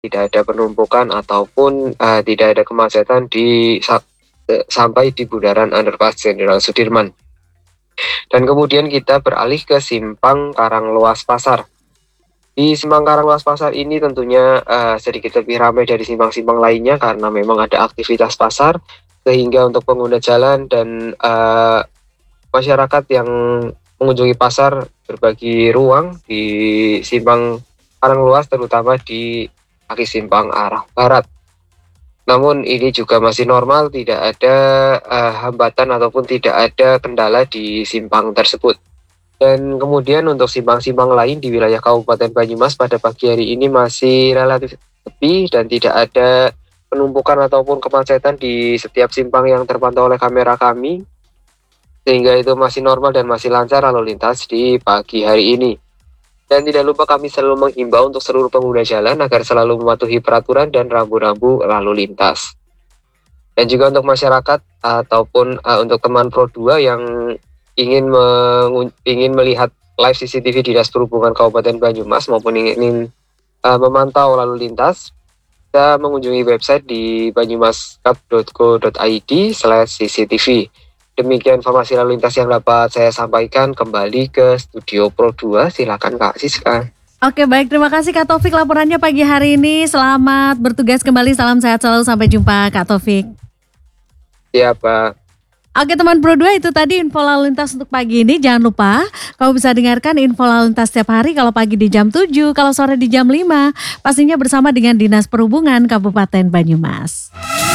tidak ada penumpukan ataupun, tidak ada kemacetan sampai di bundaran underpass Jenderal Sudirman. Dan kemudian kita beralih ke simpang Karanglewas Pasar. Di simpang Karanglewas Pasar ini tentunya, sedikit lebih ramai dari simpang-simpang lainnya karena memang ada aktivitas pasar, sehingga untuk pengguna jalan dan, masyarakat yang mengunjungi pasar berbagi ruang di simpang Karanglewas, terutama di kaki simpang arah barat. Namun ini juga masih normal, tidak ada, hambatan ataupun tidak ada kendala di simpang tersebut. Dan kemudian untuk simpang-simpang lain di wilayah Kabupaten Banyumas pada pagi hari ini masih relatif sepi dan tidak ada penumpukan ataupun kemacetan di setiap simpang yang terpantau oleh kamera kami, sehingga itu masih normal dan masih lancar lalu lintas di pagi hari ini. Dan tidak lupa kami selalu menghimbau untuk seluruh pengguna jalan agar selalu mematuhi peraturan dan rambu-rambu lalu lintas. Dan juga untuk masyarakat ataupun, untuk teman Pro 2 yang ingin melihat live CCTV Dinas Perhubungan Kabupaten Banyumas maupun ingin, memantau lalu lintas, bisa mengunjungi website di banyumaskap.go.id/cctv. Demikian informasi lalu lintas yang dapat saya sampaikan. Kembali ke studio Pro 2, silakan Kak Siska. Oke, baik, terima kasih Kak Taufik laporannya pagi hari ini. Selamat bertugas kembali, salam sehat selalu, sampai jumpa Kak Taufik. Iya, Pak. Oke teman Pro 2, itu tadi info lalu lintas untuk pagi ini. Jangan lupa kamu bisa dengarkan info lalu lintas setiap hari, kalau pagi di jam 7, kalau sore di jam 5. Pastinya bersama dengan Dinas Perhubungan Kabupaten Banyumas.